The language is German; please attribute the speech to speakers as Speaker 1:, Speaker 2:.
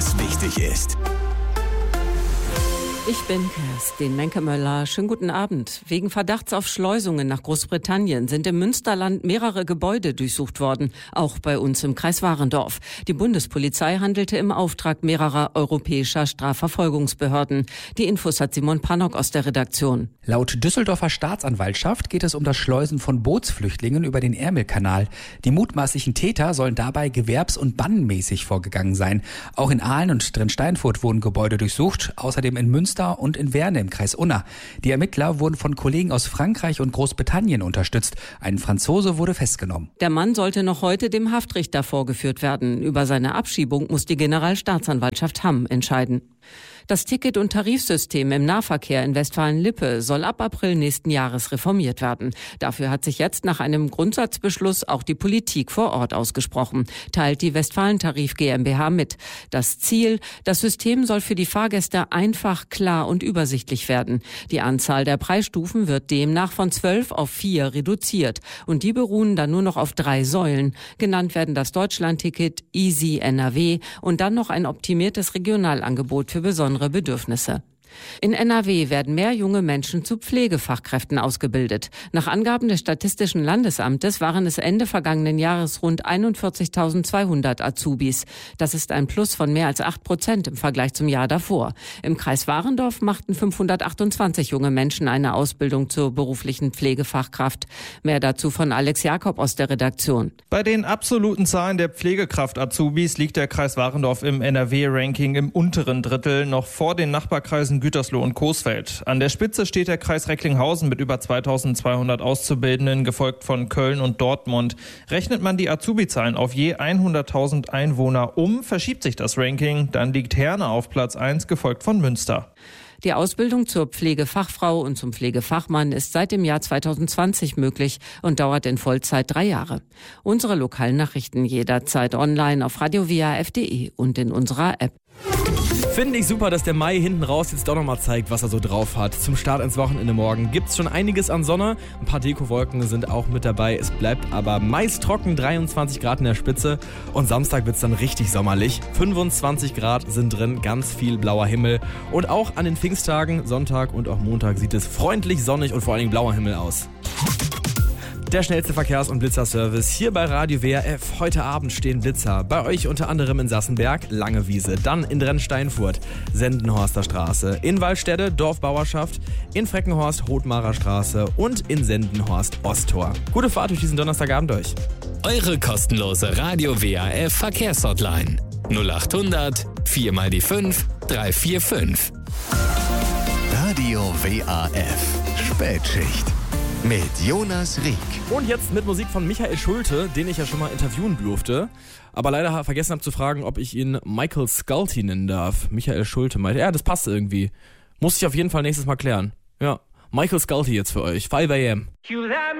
Speaker 1: was wichtig ist.
Speaker 2: Ich bin Kerstin Menke-Möller. Schönen guten Abend. Wegen Verdachts auf Schleusungen nach Großbritannien sind im Münsterland mehrere Gebäude durchsucht worden, auch bei uns im Kreis Warendorf. Die Bundespolizei handelte im Auftrag mehrerer europäischer Strafverfolgungsbehörden. Die Infos hat Simon Pannock aus der Redaktion.
Speaker 3: Laut Düsseldorfer Staatsanwaltschaft geht es um das Schleusen von Bootsflüchtlingen über den Ärmelkanal. Die mutmaßlichen Täter sollen dabei gewerbs- und bannenmäßig vorgegangen sein. Auch in Aalen und Drensteinfurt wurden Gebäude durchsucht, außerdem in Münster und in Werne im Kreis Unna. Die Ermittler wurden von Kollegen aus Frankreich und Großbritannien unterstützt. Ein Franzose wurde festgenommen.
Speaker 2: Der Mann sollte noch heute dem Haftrichter vorgeführt werden. Über seine Abschiebung muss die Generalstaatsanwaltschaft Hamm entscheiden. Das Ticket- und Tarifsystem im Nahverkehr in Westfalen-Lippe soll ab April nächsten Jahres reformiert werden. Dafür hat sich jetzt nach einem Grundsatzbeschluss auch die Politik vor Ort ausgesprochen, teilt die Westfalen-Tarif GmbH mit. Das Ziel: Das System soll für die Fahrgäste einfach, klar und übersichtlich werden. Die Anzahl der Preisstufen wird demnach von 12 auf 4 reduziert. Und die beruhen dann nur noch auf 3 Säulen. Genannt werden das Deutschlandticket, Easy NRW und dann noch ein optimiertes Regionalangebot für besondere Bedürfnisse. In NRW werden mehr junge Menschen zu Pflegefachkräften ausgebildet. Nach Angaben des Statistischen Landesamtes waren es Ende vergangenen Jahres rund 41.200 Azubis. Das ist ein Plus von mehr als 8% im Vergleich zum Jahr davor. Im Kreis Warendorf machten 528 junge Menschen eine Ausbildung zur beruflichen Pflegefachkraft. Mehr dazu von Alex Jakob aus der Redaktion.
Speaker 4: Bei den absoluten Zahlen der Pflegekraft-Azubis liegt der Kreis Warendorf im NRW-Ranking im unteren Drittel, noch vor den Nachbarkreisen Gütersloh und Coesfeld. An der Spitze steht der Kreis Recklinghausen mit über 2.200 Auszubildenden, gefolgt von Köln und Dortmund. Rechnet man die Azubi-Zahlen auf je 100.000 Einwohner verschiebt sich das Ranking. Dann liegt Herne auf Platz 1, gefolgt von Münster.
Speaker 2: Die Ausbildung zur Pflegefachfrau und zum Pflegefachmann ist seit dem Jahr 2020 möglich und dauert in Vollzeit 3 Jahre. Unsere lokalen Nachrichten jederzeit online auf radiowaf.de und in unserer App.
Speaker 5: Finde ich super, dass der Mai hinten raus jetzt doch nochmal zeigt, was er so drauf hat. Zum Start ins Wochenende morgen gibt's schon einiges an Sonne. Ein paar Dekowolken sind auch mit dabei. Es bleibt aber meist trocken, 23 Grad in der Spitze. Und Samstag wird's dann richtig sommerlich. 25 Grad sind drin, ganz viel blauer Himmel. Und auch an den Pfingsttagen, Sonntag und auch Montag, sieht es freundlich, sonnig und vor allen Dingen blauer Himmel aus. Der schnellste Verkehrs- und Blitzerservice hier bei Radio WRF. Heute Abend stehen Blitzer. Bei euch unter anderem in Sassenberg, Langewiese, dann in Drensteinfurt, Sendenhorster Straße, in Waldstätte, Dorfbauerschaft, in Freckenhorst, Hothmarer Straße und in Sendenhorst Osttor. Gute Fahrt durch diesen Donnerstagabend durch.
Speaker 1: Eure kostenlose Radio WRF Verkehrshotline 0800 4 mal die 5 345. Radio WRF Spätschicht mit Jonas Rieck.
Speaker 5: Und jetzt mit Musik von Michael Schulte, den ich ja schon mal interviewen durfte. Aber leider vergessen habe zu fragen, ob ich ihn Michael Sculty nennen darf. Michael Schulte meinte, ja, das passt irgendwie. Muss ich auf jeden Fall nächstes Mal klären. Ja, Michael Sculty jetzt für euch. 5 AM.